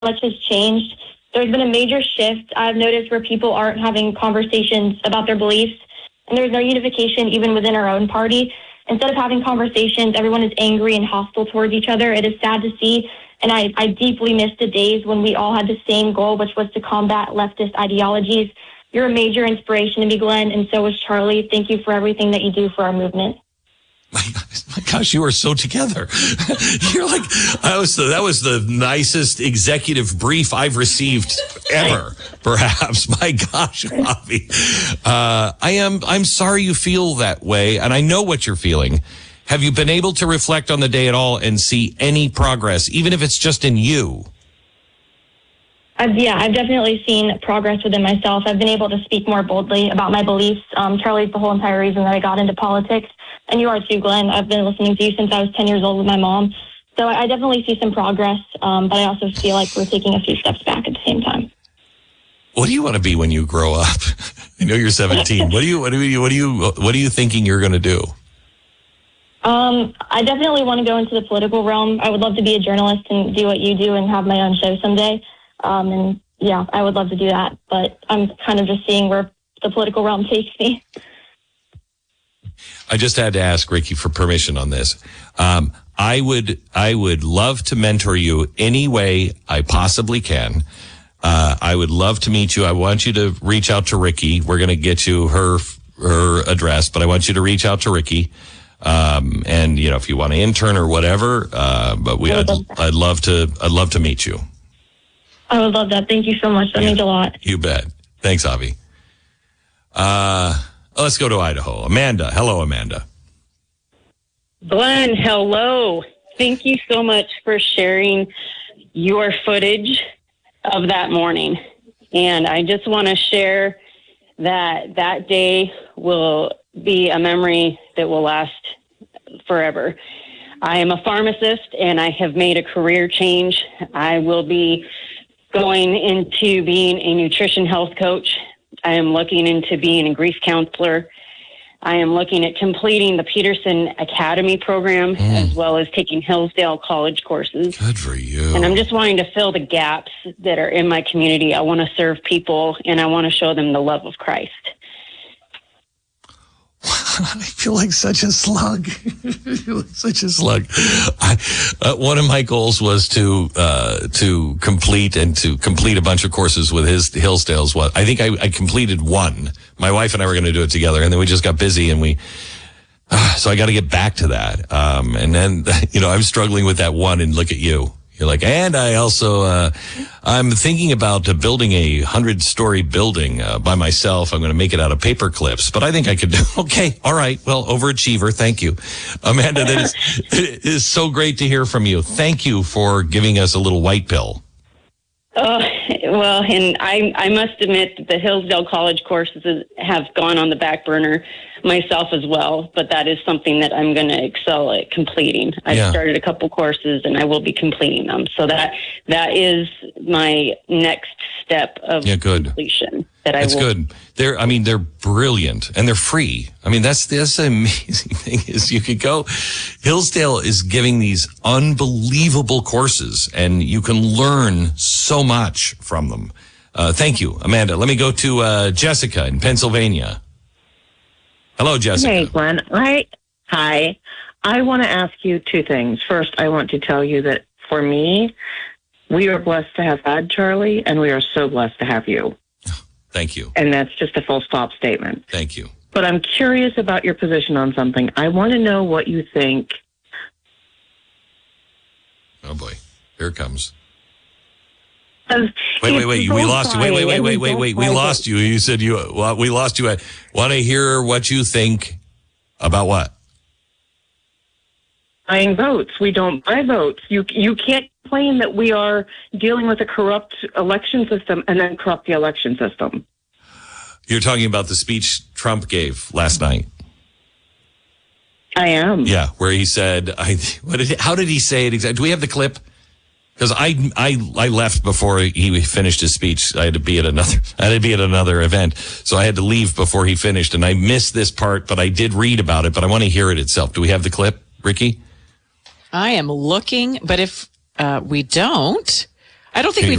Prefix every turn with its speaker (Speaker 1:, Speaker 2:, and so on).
Speaker 1: much has changed. There's been a major shift I've noticed where people aren't having conversations about their beliefs, and there's no unification even within our own party. Instead of having conversations, everyone is angry and hostile towards each other. It is sad to see, and I deeply miss the days when we all had the same goal, which was to combat leftist ideologies. You're a major inspiration to me, Glenn, and so is Charlie. Thank you for everything that you do for our movement.
Speaker 2: My gosh, you are so together. You're like, that was the nicest executive brief I've received ever, perhaps. My gosh, Avi. I'm sorry you feel that way, and I know what you're feeling. Have you been able to reflect on the day at all and see any progress, even if it's just in you?
Speaker 1: I've definitely seen progress within myself. I've been able to speak more boldly about my beliefs. Charlie's the whole entire reason that I got into politics. And you are too, Glenn. I've been listening to you since I was 10 years old with my mom. So I definitely see some progress, but I also feel like we're taking a few steps back at the same time.
Speaker 2: What do you want to be when you grow up? I know you're 17. What are you thinking you're going to do?
Speaker 1: I definitely want to go into the political realm. I would love to be a journalist and do what you do and have my own show someday. And yeah, I would love to do that, but I'm kind of just seeing where the political realm takes me.
Speaker 2: I just had to ask Ricky for permission on this. I would love to mentor you any way I possibly can. I would love to meet you. I want you to reach out to Ricky. We're going to get you her address, but I want you to reach out to Ricky. And if you want to intern or whatever, I'd love to meet you.
Speaker 1: I would love that. Thank you so much. That means a lot.
Speaker 2: You bet. Thanks, Avi. Let's go to Idaho. Amanda. Hello, Amanda.
Speaker 3: Glenn, hello. Thank you so much for sharing your footage of that morning. And I just want to share that day will be a memory that will last forever. I am a pharmacist and I have made a career change. I will be going into being a nutrition health coach. I am looking into being a grief counselor. I am looking at completing the Peterson Academy program as well as taking Hillsdale College courses.
Speaker 2: Good for you.
Speaker 3: And I'm just wanting to fill the gaps that are in my community. I want to serve people and I want to show them the love of Christ.
Speaker 2: I feel like such a slug. One of my goals was to complete a bunch of courses with Hillsdale's. I think I completed one. My wife and I were going to do it together, and then we just got busy, and so I got to get back to that. And then I'm struggling with that one, and look at you. You're like, and I also, I'm thinking about building a 100-story building by myself. I'm going to make it out of paper clips, but I think I could do. Okay, all right. Well, overachiever. Thank you, Amanda. It is so great to hear from you. Thank you for giving us a little white pill.
Speaker 3: Well, and I must admit that the Hillsdale College courses have gone on the back burner myself as well, but that is something that I'm going to excel at completing. I've started a couple courses and I will be completing them. So that is my next step of completion.
Speaker 2: That's good. They're brilliant and they're free. That's the amazing thing is you could go. Hillsdale is giving these unbelievable courses and you can learn so much from them. Thank you, Amanda. Let me go to Jessica in Pennsylvania. Hello, Jessica.
Speaker 4: Hey, Glenn. Hi. I want to ask you two things. First, I want to tell you that for me, we are blessed to have had Charlie, and we are so blessed to have you.
Speaker 2: Thank you.
Speaker 4: And that's just a full stop statement.
Speaker 2: Thank you.
Speaker 4: But I'm curious about your position on something. I want to know what you think.
Speaker 2: Oh, boy. Here it comes.
Speaker 4: Wait.
Speaker 2: We lost you. Wait. We lost you. You said we lost you. I want to hear what you think about what?
Speaker 4: Buying votes. We don't buy votes. You can't claim that we are dealing with a corrupt election system and then corrupt the election system.
Speaker 2: You're talking about the speech Trump gave last night.
Speaker 4: I am.
Speaker 2: Yeah, where he said, how did he say it exactly? Do we have the clip? Because I left before he finished his speech. I had to be at another event, so I had to leave before he finished, and I missed this part, but I did read about it. But I want to hear it itself. Do we have the clip, Ricky?
Speaker 5: I am looking, but if we don't, I don't think we